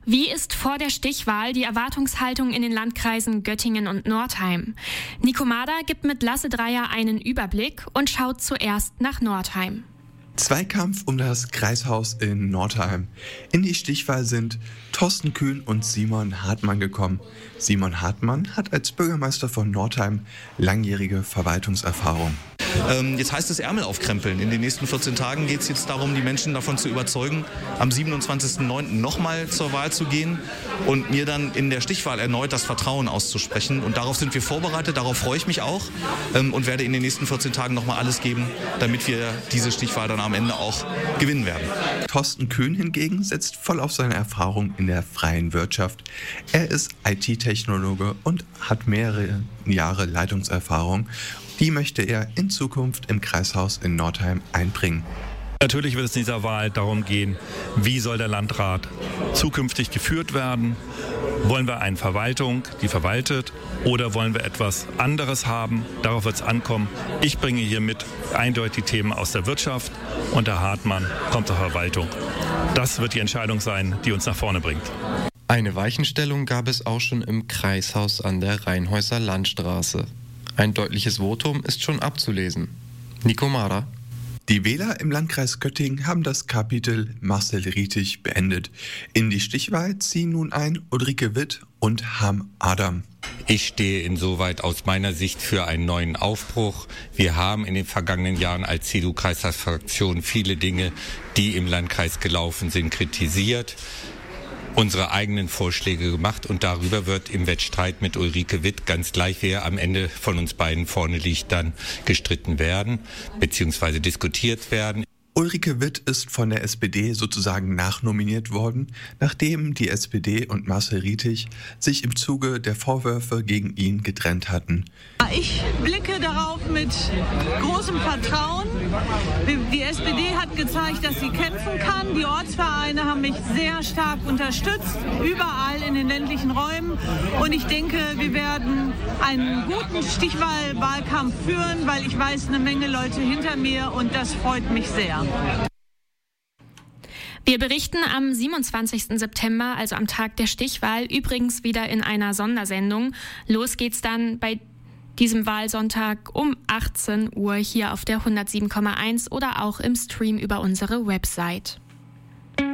Wie ist vor der Stichwahl die Erwartungshaltung in den Landkreisen Göttingen und Nordheim? Nico Mader gibt mit Lasse Dreier einen Überblick und schaut zuerst nach Nordheim. Zweikampf um das Kreishaus in Nordheim. In die Stichwahl sind Thorsten Kühn und Simon Hartmann gekommen. Simon Hartmann hat als Bürgermeister von Nordheim langjährige Verwaltungserfahrung. Jetzt heißt es Ärmel aufkrempeln. In den nächsten 14 Tagen geht es jetzt darum, die Menschen davon zu überzeugen, am 27.09. nochmal zur Wahl zu gehen und mir dann in der Stichwahl erneut das Vertrauen auszusprechen. Und darauf sind wir vorbereitet, darauf freue ich mich auch und werde in den nächsten 14 Tagen nochmal alles geben, damit wir diese Stichwahl dann am Ende auch gewinnen werden. Thorsten Kühn hingegen setzt voll auf seine Erfahrung in der freien Wirtschaft. Er ist IT-Technologe und hat mehrere Jahre Leitungserfahrung. Die möchte er in Zukunft im Kreishaus in Nordheim einbringen. Natürlich wird es in dieser Wahl darum gehen, wie soll der Landrat zukünftig geführt werden? Wollen wir eine Verwaltung, die verwaltet, oder wollen wir etwas anderes haben? Darauf wird es ankommen. Ich bringe hier mit eindeutig Themen aus der Wirtschaft und der Hartmann kommt zur Verwaltung. Das wird die Entscheidung sein, die uns nach vorne bringt. Eine Weichenstellung gab es auch schon im Kreishaus an der Rheinhäuser Landstraße. Ein deutliches Votum ist schon abzulesen. Nico Mader. Die Wähler im Landkreis Göttingen haben das Kapitel Marcel Rietig beendet. In die Stichwahl ziehen nun ein Ulrike Witt und Ham Adam. Ich stehe insoweit aus meiner Sicht für einen neuen Aufbruch. Wir haben in den vergangenen Jahren als CDU-Kreistagsfraktion viele Dinge, die im Landkreis gelaufen sind, kritisiert, unsere eigenen Vorschläge gemacht und darüber wird im Wettstreit mit Ulrike Witt, ganz gleich wer am Ende von uns beiden vorne liegt, dann gestritten werden bzw. diskutiert werden. Ulrike Witt ist von der SPD sozusagen nachnominiert worden, nachdem die SPD und Marcel Rietig sich im Zuge der Vorwürfe gegen ihn getrennt hatten. Ich blicke darauf mit großem Vertrauen. Die SPD hat gezeigt, dass sie kämpfen kann. Die Ortsvereine haben mich sehr stark unterstützt, überall in den ländlichen Räumen. Und ich denke, wir werden einen guten Stichwahlkampf führen, weil ich weiß, eine Menge Leute hinter mir und das freut mich sehr. Wir berichten am 27. September, also am Tag der Stichwahl, übrigens wieder in einer Sondersendung. Los geht's dann bei diesem Wahlsonntag um 18 Uhr hier auf der 107,1 oder auch im Stream über unsere Website.